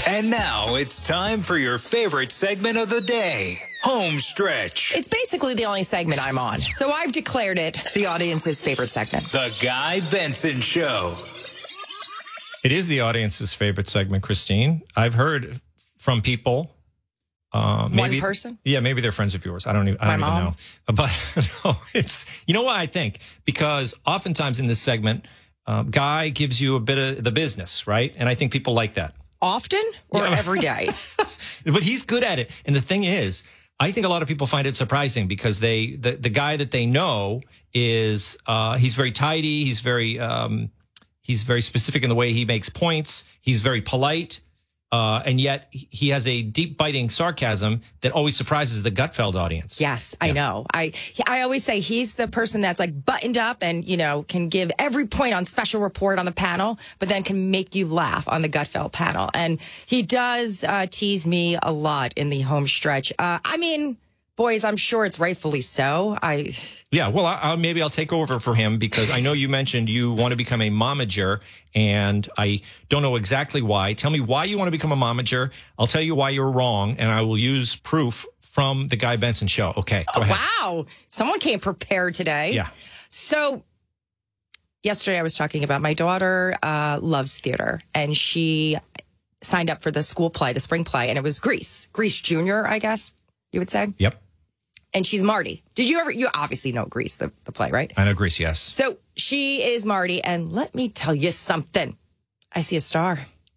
And now it's time for your favorite segment of the day, Home Stretch. It's basically the only segment I'm on, so I've declared it the audience's favorite segment. The Guy Benson Show. It is the audience's favorite segment, Christine. I've heard from people. Maybe, one person? Yeah, maybe they're friends of yours. I don't even know. But no, it's, you know what I think? Because oftentimes in this segment, Guy gives you a bit of the business, right? And I think people like that. Often or every day? But he's good at it. And the thing is, I think a lot of people find it surprising because the guy that they know is he's very tidy. He's very specific in the way he makes points. He's very polite. And yet he has a deep biting sarcasm that always surprises the Gutfeld audience. Yes, I know. I always say he's the person that's like buttoned up and, you know, can give every point on special report on the panel, but then can make you laugh on the Gutfeld panel. And he does tease me a lot in the home stretch. I mean, boys, I'm sure it's rightfully so. Yeah, well, maybe I'll take over for him because I know you mentioned you want to become a momager, and I don't know exactly why. Tell me why you want to become a momager. I'll tell you why you're wrong, and I will use proof from the Guy Benson Show. Okay, go ahead. Wow, someone came prepared today. Yeah. So yesterday I was talking about my daughter loves theater, and she signed up for the school play, the spring play, and it was Grease Junior, I guess you would say. Yep. And she's Marty. You obviously know Grease, the play, right? I know Grease, yes. So she is Marty. And let me tell you something. I see a star.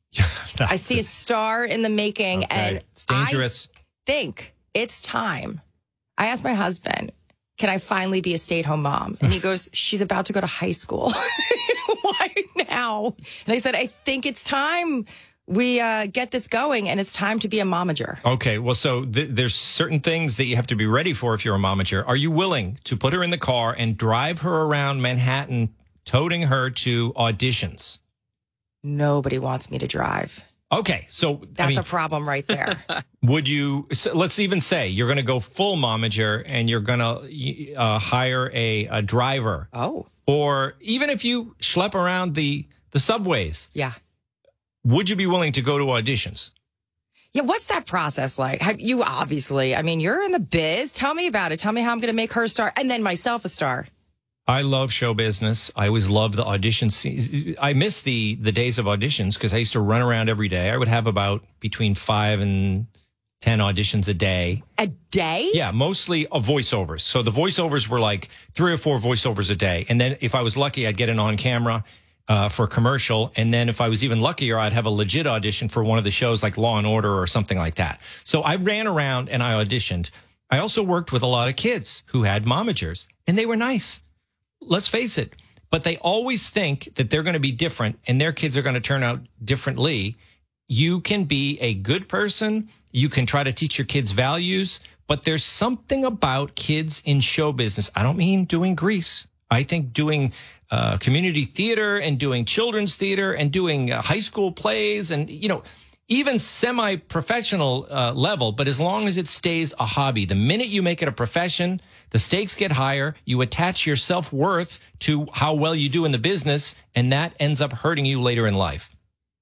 I see a star in the making. Okay. And it's dangerous. I think it's time. I asked my husband, can I finally be a stay-at-home mom? And he goes, she's about to go to high school. Why now? And I said, I think it's time we get this going, and it's time to be a momager. Okay, well, so there's certain things that you have to be ready for if you're a momager. Are you willing to put her in the car and drive her around Manhattan, toting her to auditions? Nobody wants me to drive. Okay, so that's a problem right there. Would you? So let's even say you're going to go full momager and you're going to hire a driver. Oh, or even if you schlep around the subways. Yeah. Would you be willing to go to auditions? Yeah, what's that process like? You obviously, I mean, you're in the biz. Tell me about it. Tell me how I'm going to make her a star and then myself a star. I love show business. I always loved the auditions. I miss the days of auditions because I used to run around every day. I would have about between 5 and 10 auditions a day. A day? Yeah, mostly voiceovers. So the voiceovers were like 3 or 4 voiceovers a day. And then if I was lucky, I'd get an on camera for a commercial. And then if I was even luckier, I'd have a legit audition for one of the shows like Law and Order or something like that. So I ran around and I auditioned. I also worked with a lot of kids who had momagers, and they were nice. Let's face it. But they always think that they're going to be different and their kids are going to turn out differently. You can be a good person. You can try to teach your kids values, but there's something about kids in show business. I don't mean doing Grease. I think doing community theater and doing children's theater and doing high school plays and, you know, even semi-professional level. But as long as it stays a hobby, the minute you make it a profession, the stakes get higher. You attach your self-worth to how well you do in the business, and that ends up hurting you later in life.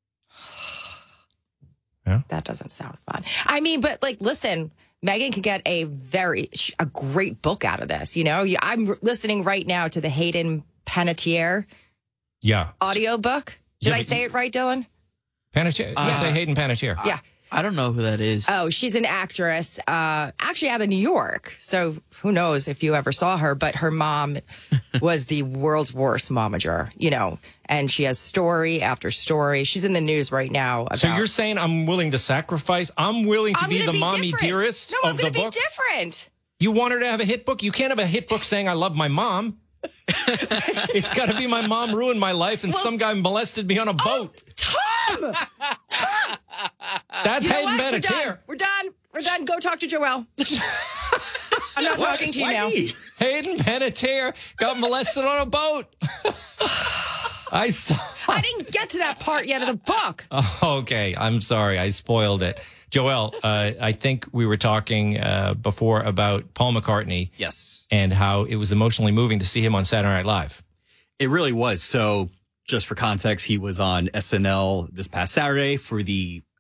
Yeah? That doesn't sound fun. I mean, but like, listen, Megan can get a great book out of this. You know, I'm listening right now to the Hayden Panettiere audiobook. Did I say it right, Dylan? Panettiere. I say Hayden Panettiere. Yeah. I don't know who that is. Oh, she's an actress, actually out of New York. So who knows if you ever saw her, but her mom was the world's worst momager, you know, and she has story after story. She's in the news right now. So you're saying I'm willing to sacrifice? I'm willing to be the mommy dearest of the book? No, I'm going to be different. You want her to have a hit book? You can't have a hit book saying I love my mom. It's got to be my mom ruined my life and some guy molested me on a boat. Tom! That's Hayden Panettiere. We're done. Go talk to Joelle. I'm not talking to you now. Hayden Panettiere got molested on a boat. I didn't get to that part yet of the book. Oh, okay. I'm sorry. I spoiled it. Joelle, I think we were talking before about Paul McCartney. Yes. And how it was emotionally moving to see him on Saturday Night Live. It really was. So just for context, he was on SNL this past Saturday for the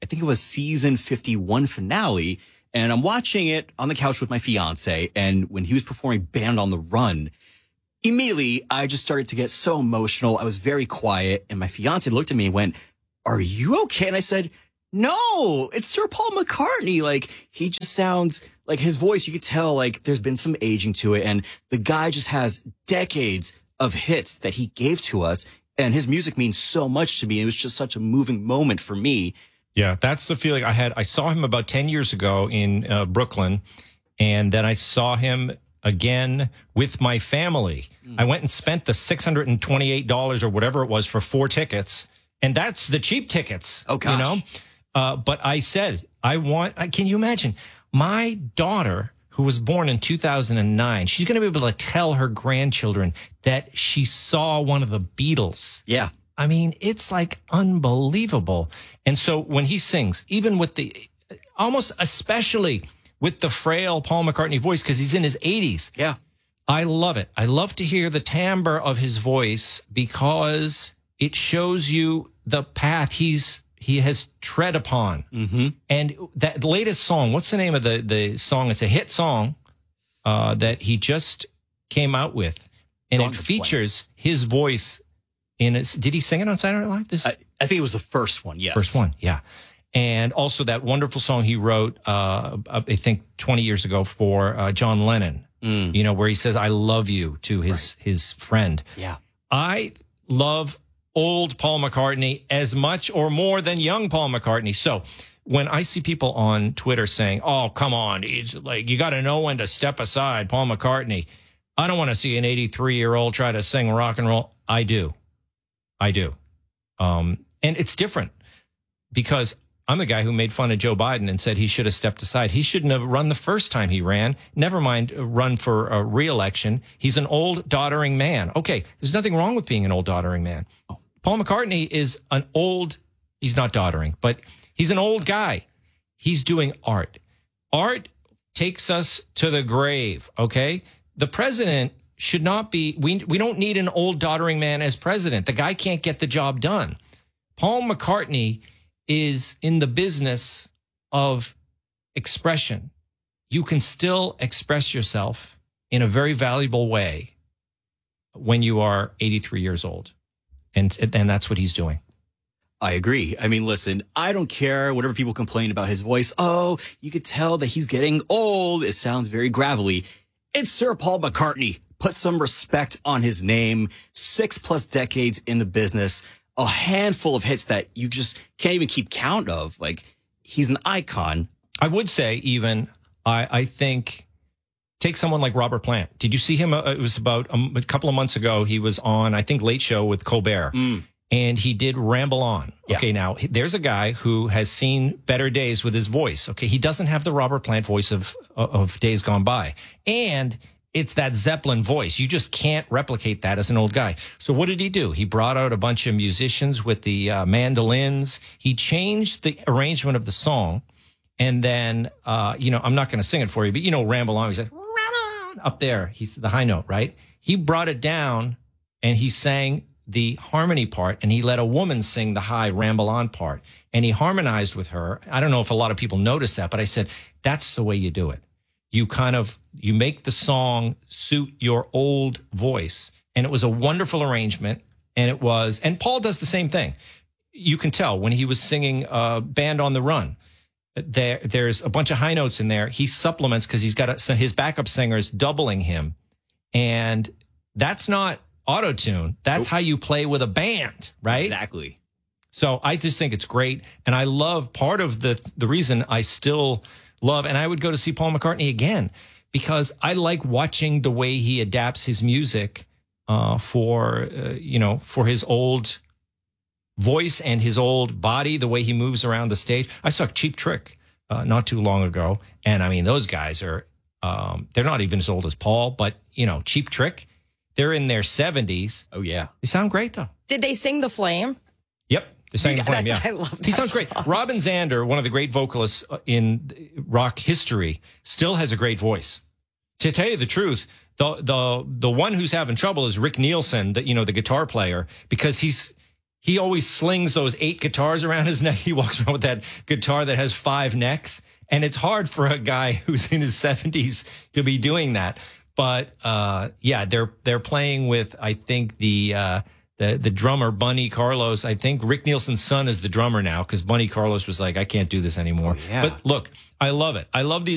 I think it was season 51 finale. And I'm watching it on the couch with my fiance. And when he was performing Band on the Run, immediately I just started to get so emotional. I was very quiet. And my fiance looked at me and went, "Are you okay?" And I said, "No, it's Sir Paul McCartney." Like, he just sounds like his voice, you could tell like there's been some aging to it. And the guy just has decades of hits that he gave to us. And his music means so much to me. It was just such a moving moment for me. Yeah, that's the feeling I had. I saw him about 10 years ago in Brooklyn, and then I saw him again with my family. I went and spent the $628 or whatever it was for 4 tickets, and that's the cheap tickets. Oh, gosh. You know? But I said, can you imagine? My daughter, who was born in 2009, she's going to be able to tell her grandchildren that she saw one of the Beatles. Yeah. I mean, it's like unbelievable. And so when he sings, even with almost especially with the frail Paul McCartney voice, because he's in his 80s. Yeah. I love it. I love to hear the timbre of his voice because it shows you the path he has tread upon. Mm-hmm. And that latest song, what's the name of the song? It's a hit song that he just came out with. And it features his voice in it. Did he sing it on Saturday Night Live? I think it was the first one, yes. First one, yeah. And also that wonderful song he wrote, I think 20 years ago for John Lennon, you know, where he says, "I love you" to his friend. Yeah. I love old Paul McCartney as much or more than young Paul McCartney. So when I see people on Twitter saying, "Oh, come on, it's like you got to know when to step aside, Paul McCartney," I don't want to see an 83-year-old try to sing rock and roll. I do. And it's different because I'm the guy who made fun of Joe Biden and said he should have stepped aside. He shouldn't have run the first time he ran. Never mind run for a re-election. He's an old, doddering man. Okay, there's nothing wrong with being an old, doddering man. Paul McCartney is he's not doddering, but he's an old guy. He's doing art. Art takes us to the grave, okay? The president should not be, we don't need an old, doddering man as president. The guy can't get the job done. Paul McCartney is in the business of expression. You can still express yourself in a very valuable way when you are 83 years old. And that's what he's doing. I agree. I mean, listen, I don't care whatever people complain about his voice. Oh, you could tell that he's getting old. It sounds very gravelly. It's Sir Paul McCartney. Put some respect on his name. 6+ decades in the business. A handful of hits that you just can't even keep count of. Like, he's an icon. I would say even, I think, take someone like Robert Plant. Did you see him? It was about a couple of months ago. He was on, I think, Late Show with Colbert. And he did Ramble On. Yeah. Okay, now, there's a guy who has seen better days with his voice. Okay, he doesn't have the Robert Plant voice of days gone by. And it's that Zeppelin voice. You just can't replicate that as an old guy. So what did he do? He brought out a bunch of musicians with the mandolins. He changed the arrangement of the song. And then, I'm not going to sing it for you, but, Ramble On. He's like, Ramble On, up there. He's the high note, right? He brought it down and he sang the harmony part, and he let a woman sing the high Ramble On part. And he harmonized with her. I don't know if a lot of people noticed that, but I said, that's the way you do it. You make the song suit your old voice. And it was a wonderful arrangement. And Paul does the same thing. You can tell when he was singing Band on the Run, there's a bunch of high notes in there. He supplements because he's got his backup singers doubling him. And that's not auto-tune. That's how you play with a band, right? Exactly. So I just think it's great. And I love part of the reason I still love, and I would go to see Paul McCartney again, because I like watching the way he adapts his music for his old voice and his old body, the way he moves around the stage. I saw Cheap Trick not too long ago. And I mean, those guys are, they're not even as old as Paul, but Cheap Trick, they're in their 70s. Oh, yeah. They sound great, though. Did they sing The Flame? Yep. They sang The Flame, yeah. I love that. He sounds great. Robin Zander, one of the great vocalists in rock history, still has a great voice. To tell you the truth, the one who's having trouble is Rick Nielsen, the guitar player, because he always slings those 8 guitars around his neck. He walks around with that guitar that has 5 necks. And it's hard for a guy who's in his 70s to be doing that. But yeah, they're playing with, I think, the drummer, Bunny Carlos. I think Rick Nielsen's son is the drummer now because Bunny Carlos was like, I can't do this anymore. Oh, yeah. But look, I love it. I love these.